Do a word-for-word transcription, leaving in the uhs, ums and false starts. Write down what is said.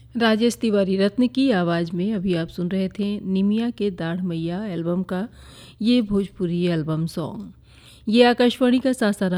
राजेश तिवारी रत्न की आवाज़ में अभी आप सुन रहे थे निमिया के दाढ़ मैया एल्बम का ये भोजपुरी एल्बम सॉन्ग। ये आकाशवाणी का सासाराम